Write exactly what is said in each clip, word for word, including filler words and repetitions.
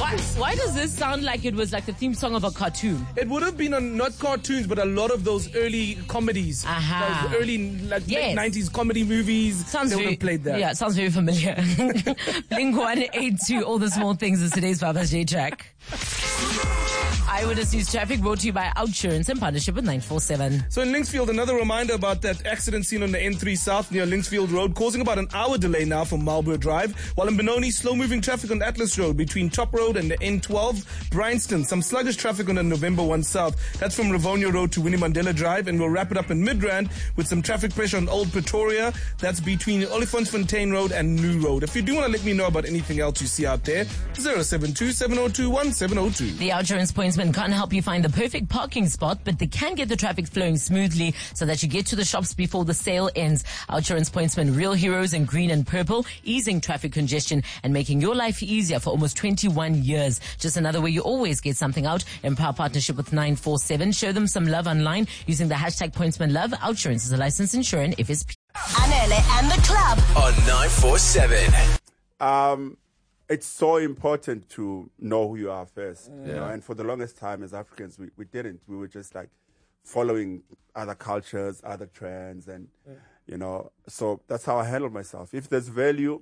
Why, why does this sound like it was like the theme song of a cartoon? It would have been on not cartoons, but a lot of those early comedies. Aha. Those early like Yes. late nineties comedy movies. Sounds they would very, have played that. Yeah, it sounds very familiar. Blink one eighty-two, all the small things is today's Baba's J track. Eyewitness News Traffic brought to you by Outsurance in partnership with nine four seven. So in Linksfield, another reminder about that accident scene on the N three South near Linksfield Road, causing about an hour delay now from Marlborough Drive. While in Benoni, slow-moving traffic on Atlas Road between Top Road and the N twelve. Bryanston, some sluggish traffic on the November first South. That's from Rivonia Road to Winnie Mandela Drive. And we'll wrap it up in Midrand with some traffic pressure on Old Pretoria. That's between Olifantsfontein Road and New Road. If you do want to let me know about anything else you see out there, zero seven two, seven zero two, one seven zero two. The Outsurance pointsman can't help you find the perfect parking spot, but they can get the traffic flowing smoothly so that you get to the shops before the sale ends. Outsurance pointsmen, real heroes in green and purple, easing traffic congestion and making your life easier for almost twenty-one years. Just another way you always get something out. In power partnership with nine four seven. Show them some love online using the hashtag pointsmanlove. Outsurance is a licensed insurance F S P. Anele and the club on nine four seven. Um, it's so important to know who you are first. Yeah. You know? And for the longest time as Africans, we, we didn't. We were just like following other cultures, other trends, and, yeah. you know, so that's how I handle myself. If there's value,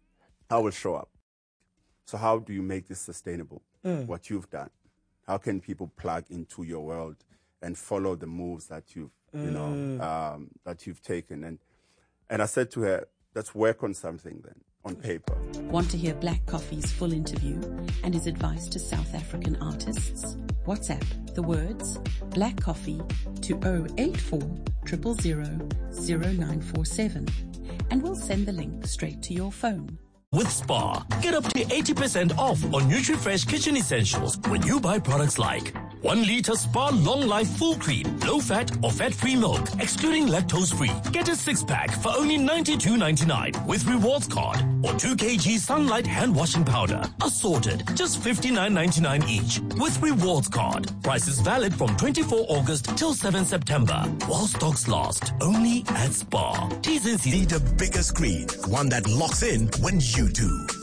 I will show up. So how do you make this sustainable? Mm. What you've done? How can people plug into your world and follow the moves that you've, mm. you know, um, that you've taken? And, and I said to her, let's work on something then. On paper. Want to hear Black Coffee's full interview and his advice to South African artists? WhatsApp the words Black Coffee to zero eight four, zero zero zero, zero nine four seven and we'll send the link straight to your phone. With Spar, get up to eighty percent off on NutriFresh kitchen essentials when you buy products like one liter Spar Long Life Full Cream, low fat or fat-free milk, excluding lactose-free. Get a six-pack for only ninety-two ninety-nine with rewards card, or two kilograms Sunlight hand washing powder, assorted, just fifty-nine ninety-nine each with rewards card. Price is valid from twenty-fourth August till seventh September, while stocks last. Only at Spar. T's and C's. Need a bigger screen, one that locks in when you do.